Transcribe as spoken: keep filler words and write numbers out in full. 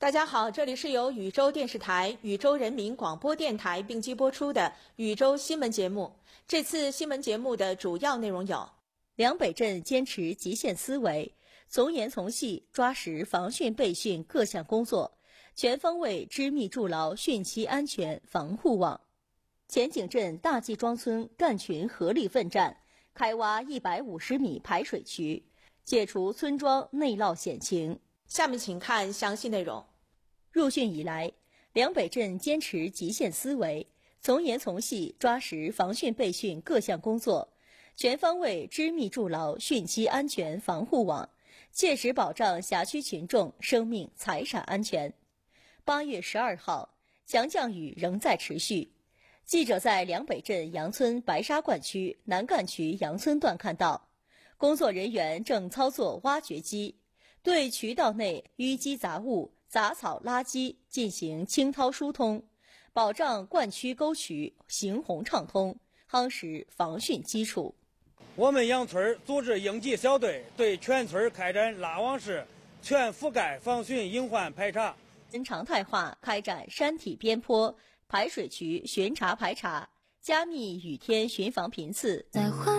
大家好，这里是由禹州电视台、禹州人民广播电台并机播出的禹州新闻节目。这次新闻节目的主要内容有： 梁北镇坚持极限思维，从严从细抓实防汛备汛各项工作，全方位织密筑牢汛期安全防护网。前井镇大季庄村干群合力奋战，开挖一百五十米排水渠，解除村庄内涝险情。 下面请看详细内容。 入汛以来，梁北镇坚持极限思维，从严从细抓实防汛备汛各项工作，全方位织密筑牢汛期安全防护网，切实保障辖区群众生命财产安全。八月十二号，强降雨仍在持续。记者在梁北镇杨村白沙灌区南干渠杨村段看到，工作人员正操作挖掘机，对渠道内淤积杂物、杂草、垃圾进行清掏疏通，保障灌区沟渠行洪畅通，夯实防汛基础。 我们杨村组织应急小队对全村开展拉网式全覆盖防汛隐患排查， 常态化开展山体边坡排水渠巡查排查，加密雨天巡防频次。